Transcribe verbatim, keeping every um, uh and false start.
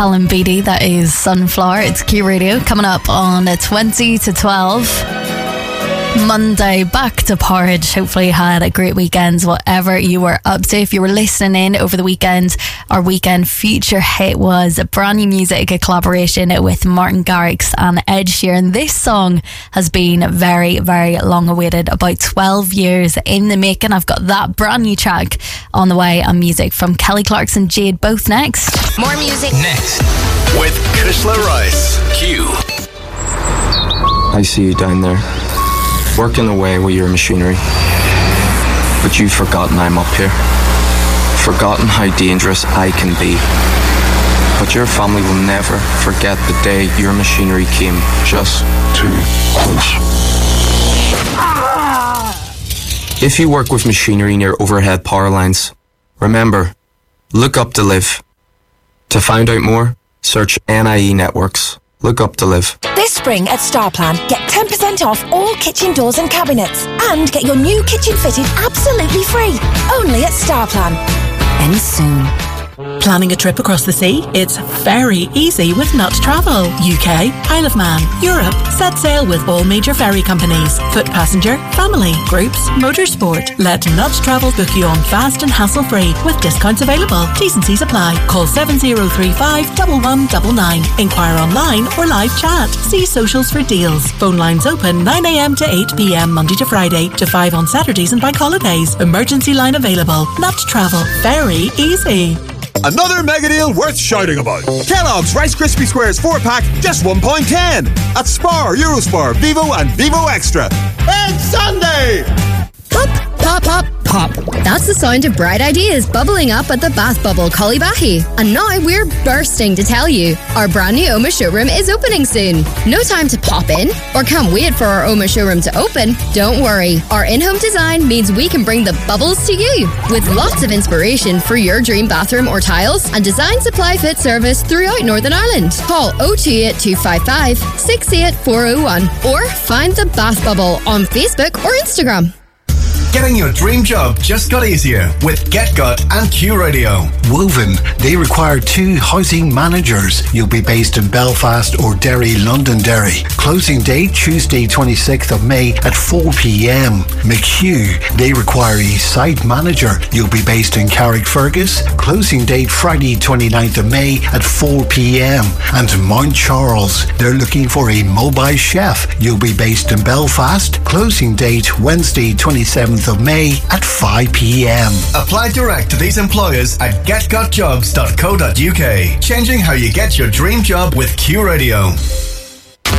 Callum Beatty, that is Sunflower. It's Q Radio coming up on twenty to twelve. Monday, back to Porridge. Hopefully you had a great weekend, whatever you were up to. If you were listening in over the weekend, our weekend feature hit was a brand new music, a collaboration with Martin Garrix and Ed Sheeran. This song has been very, very long awaited, about twelve years in the making. I've got that brand new track on the way, and music from Kelly Clarkson, Jade, both next. More music next with Kushla Rice. Q. I see you down there, working away with your machinery. But you've forgotten I'm up here. Forgotten how dangerous I can be. But your family will never forget the day your machinery came just too close. If you work with machinery near overhead power lines, remember, look up to live. To find out more, search N I E Networks. Look up to live. This spring at Starplan, get ten percent off all kitchen doors and cabinets and get your new kitchen fitted absolutely free. Only at Starplan. Ends soon. Planning a trip across the sea? It's very easy with Nut Travel. U K, Isle of Man, Europe. Set sail with all major ferry companies. Foot passenger, family, groups, motorsport. Let Nut Travel book you on fast and hassle-free with discounts available. T's and C's apply. Call seven zero three five, one one nine nine. Inquire online or live chat. See socials for deals. Phone lines open nine a.m. to eight p.m. Monday to Friday to five on Saturdays and bank holidays. Emergency line available. Nut Travel. Very easy. Another mega deal worth shouting about. Kellogg's Rice Krispie Squares four pack, just one pound ten. At Spar, Eurospar, Vivo and Vivo Extra. It's Sunday! Pop, pop, pop, pop. That's the sound of bright ideas bubbling up at the Bath Bubble Collybahy. And now we're bursting to tell you our brand new Oma showroom is opening soon. No time to pop in or can't wait for our Oma showroom to open? Don't worry. Our in-home design means we can bring the bubbles to you with lots of inspiration for your dream bathroom or tiles and design supply fit service throughout Northern Ireland. Call oh two eight two five five, six eight four oh one or find the Bath Bubble on Facebook or Instagram. Getting your dream job just got easier with GetGut and Q Radio. Woven, they require two housing managers. You'll be based in Belfast or Derry, Londonderry. Closing date Tuesday twenty-sixth of May at four p.m. McHugh, they require a site manager. You'll be based in Carrickfergus. Closing date Friday twenty-ninth of May at four p.m. And Mount Charles, they're looking for a mobile chef. You'll be based in Belfast. Closing date Wednesday twenty-seventh of May at five p.m. Apply direct to these employers at get got jobs dot co dot uk. Changing how you get your dream job with Q Radio.